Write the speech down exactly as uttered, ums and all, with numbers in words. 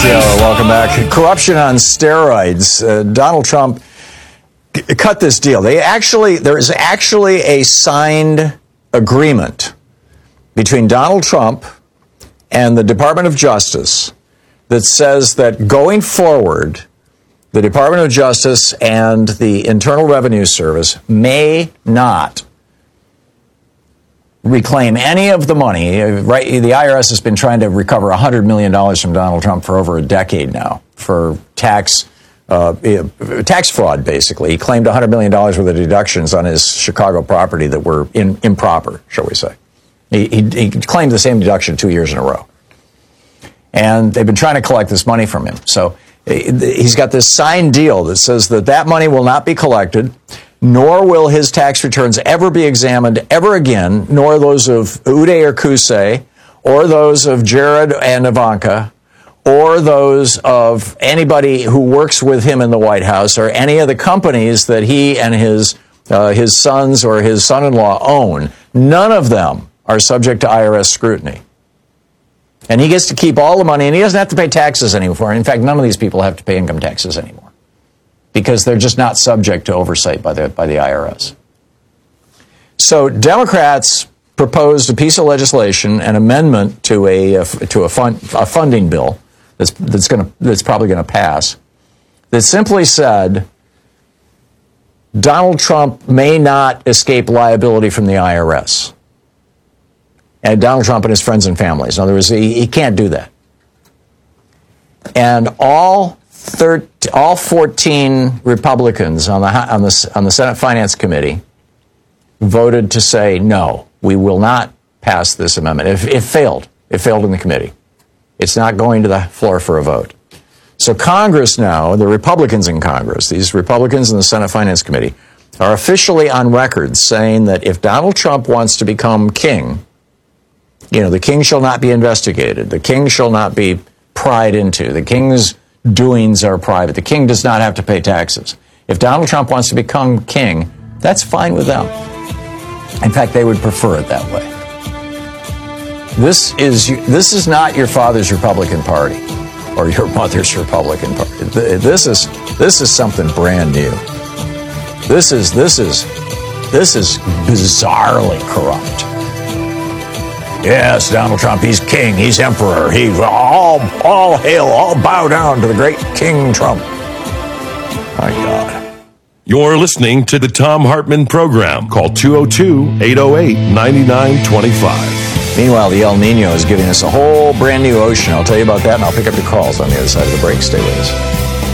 Welcome back. Corruption on steroids. Uh, Donald Trump c- cut this deal. They actually, there is actually a signed agreement between Donald Trump and the Department of Justice that says that going forward, the Department of Justice and the Internal Revenue Service may not reclaim any of the money. Right, the I R S has been trying to recover one hundred million dollars from Donald Trump for over a decade now for tax uh, tax fraud, basically. He claimed one hundred million dollars worth of deductions on his Chicago property that were in, improper, shall we say. He, he, he claimed the same deduction two years in a row. And they've been trying to collect this money from him. So he's got this signed deal that says that that money will not be collected, nor will his tax returns ever be examined ever again, nor those of Uday or Kusei, or those of Jared and Ivanka, or those of anybody who works with him in the White House, or any of the companies that he and his uh, his sons or his son-in-law own. None of them are subject to I R S scrutiny. And he gets to keep all the money, and he doesn't have to pay taxes anymore. In fact, none of these people have to pay income taxes anymore, because they're just not subject to oversight by the by the I R S. So Democrats proposed a piece of legislation, an amendment to a to a, fund, a funding bill that's that's going to that's probably going to pass, that simply said Donald Trump may not escape liability from the I R S. And Donald Trump and his friends and families. In other words, he, he can't do that. And all thirteen, all fourteen Republicans on the on the on the Senate Finance Committee voted to say no, we will not pass this amendment. It, it failed. It failed in the committee. It's not going to the floor for a vote. So Congress now, the Republicans in Congress, these Republicans in the Senate Finance Committee, are officially on record saying that if Donald Trump wants to become king, you know, the king shall not be investigated. The king shall not be pried into. The king's doings are private. The king does not have to pay taxes. If Donald Trump wants to become king, that's fine with them. In fact, they would prefer it that way. This is this is not your father's Republican Party or your mother's Republican Party. This is this is something brand new. This is this is this is bizarrely corrupt. Yes, Donald Trump, he's king, he's emperor, he's all, all hail, all bow down to the great King Trump. My God. You're listening to the Thom Hartmann Program. Call two oh two, eight oh eight, nine nine two five. Meanwhile, the El Nino is giving us a whole brand new ocean. I'll tell you about that, and I'll pick up your calls on the other side of the break. Stay with us.